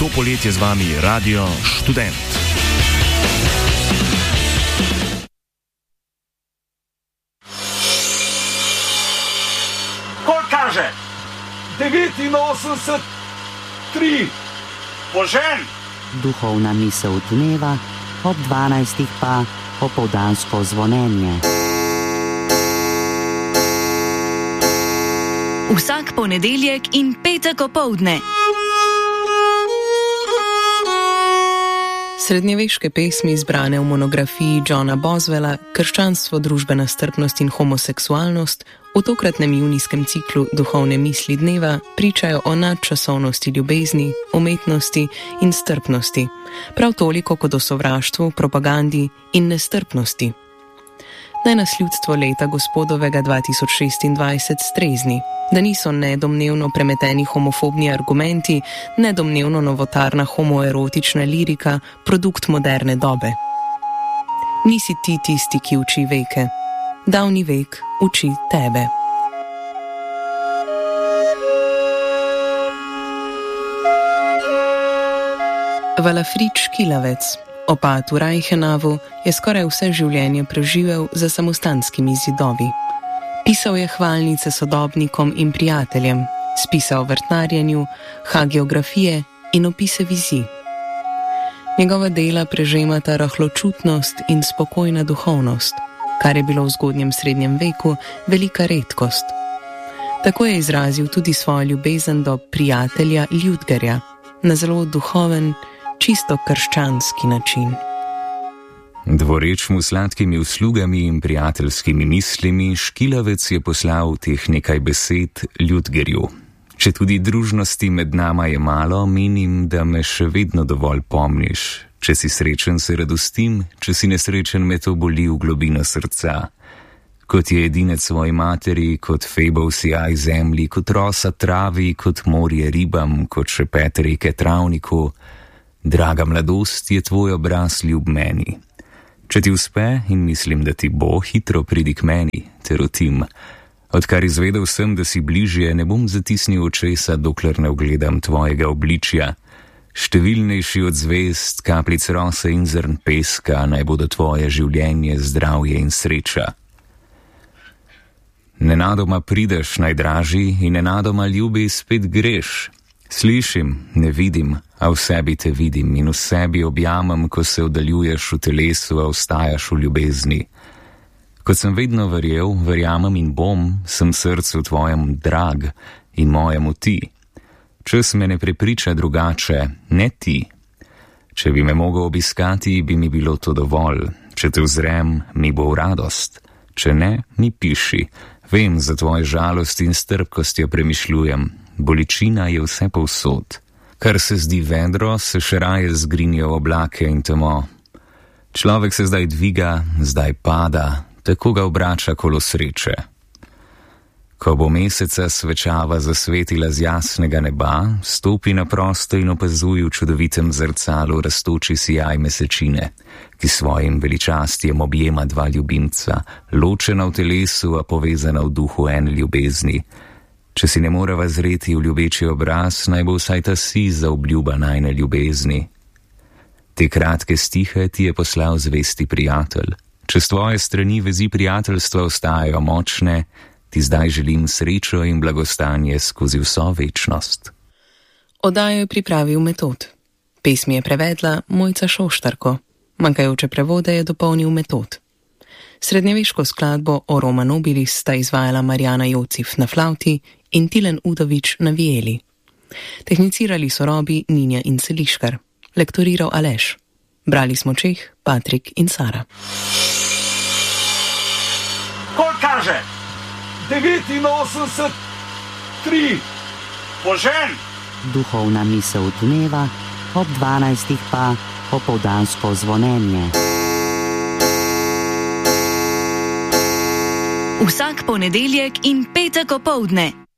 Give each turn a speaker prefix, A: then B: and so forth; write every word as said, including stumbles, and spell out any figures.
A: to poletje z vami Radio Študent.
B: Koliko kaže? devetinosemdeset tri. Požen!
C: Duhovna misel dneva, ob dvanajstih pa popoldansko zvonjenje.
D: Vsak ponedeljek in petek opoldne.
E: Srednjeveške pesmi zbrane v monografiji Johna Boswella Krščanstvo, družbena strpnost in homoseksualnost v tokratnem junijskem ciklu Duhovne misli dneva pričajo o nadčasovnosti ljubezni, umetnosti in strpnosti, prav toliko kot o sovraštvu, propagandi in nestrpnosti. Naj nas ljudstvo leta gospodovega dva tisoč šestindvajset strezni, da niso nedomnevno premeteni homofobni argumenti, nedomnevno novotarna homoerotična lirika, produkt moderne dobe. Nisi ti tisti, ki uči veke. Davni vek uči tebe. Valafrič Kilavec, opat v Reichenau, je skoraj vse življenje preživel za samostanskimi zidovi. Pisal je hvalnice sodobnikom in prijateljem, spisal o vrtnarjenju, hagiografije in opise vizij. Njegova dela prežemata rahločutnost in spokojna duhovnost, kar je bilo v zgodnjem srednjem veku velika redkost. Tako je izrazil tudi svojo ljubezen do prijatelja Ljudgerja na zelo duhoven, čisto krščanski način.
F: Dvoreč mu sladkimi uslugami in prijateljskimi mislimi, Škilavec je poslal teh nekaj besed Ljudgerju. Če tudi družnosti med nama je malo, menim, da me še vedno dovolj pomniš. Če si srečen, se radostim, če si nesrečen, me to boli v globino srca. Kot je edinec svoji materi, kot Febov sijaj zemlji, kot rosa travi, kot morje ribam, kot šepet reke travniku, draga mladost, je tvoj obraz ljub meni. Če ti uspe, in mislim, da ti bo, hitro pridi k meni, te rotim. Odkar izvedel sem, da si bližje, ne bom zatisnil očesa, dokler ne ogledam tvojega obličja. Številnejši od zvezd, kapljic rose in zrn peska, naj bodo tvoje življenje, zdravje in sreča. Nenadoma prideš, najdražji, in nenadoma ljubi spet greš. Slišim, ne vidim, a v sebi te vidim in v sebi objamem, ko se oddaljuješ v telesu, a ostajaš v ljubezni. Kot sem vedno verjel, verjamem in bom, sem srcu tvojem drag in mojemu ti. Čas me ne prepriča drugače, ne ti. Če bi me mogel obiskati, bi mi bilo to dovolj. Če te vzrem, mi bo v radost. Če ne, mi piši. Vem, za tvoje žalost in strpkostjo premišljujem. Bolečina je vse povsod. Kar se zdi vedro, se še raje zgrinja v oblake in temo. Človek se zdaj dviga, zdaj pada, tako ga obrača kolo sreče. Ko bo meseca svečava zasvetila z jasnega neba, stopi na prosto in opazuj v čudovitem zrcalu rastoči sijaj mesečine, ki svojim veličastjem objema dva ljubimca, ločena v telesu, a povezana v duhu ene ljubezni. Če si ne moreva zreti v ljubeči obraz, naj bo vsaj ta siza obljuba najne ljubezni. Te kratke stihe ti je poslal zvesti prijatelj. Če s tvoje strani vezi prijateljstva ostajajo močne, ti zdaj želim srečo in blagostanje skozi vso večnost.
E: Oddajo je pripravil Metod. Pesmi je prevedla Mojca Šoštarko. Manjkajoče prevode je dopolnil Metod. Srednjeveško skladbo O Roma Nobilis sta izvajala Marjana Jocif na flauti in Tilen Udovič na vieli. Tehnicirali so Robi, Ninja in Celiškar. Lektoriral Aleš. Brali smo Čeh, Patrik in Sara.
B: Koliko kaže? devetinosemdeset tri. Požen!
C: Duhovna misel dneva, ob dvanajstih pa popoldansko zvonjenje.
D: Vsak ponedeljek in petek opoldne.